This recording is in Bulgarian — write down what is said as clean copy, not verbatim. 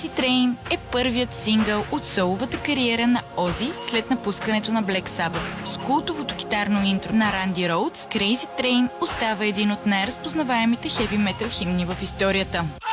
Train е първият сингъл от соловата кариера на Ози след напускането на Black Sabbath. С култовото китарно интро на Ранди Роудс, Crazy Train остава един от най-разпознаваемите хеви метал химни в историята.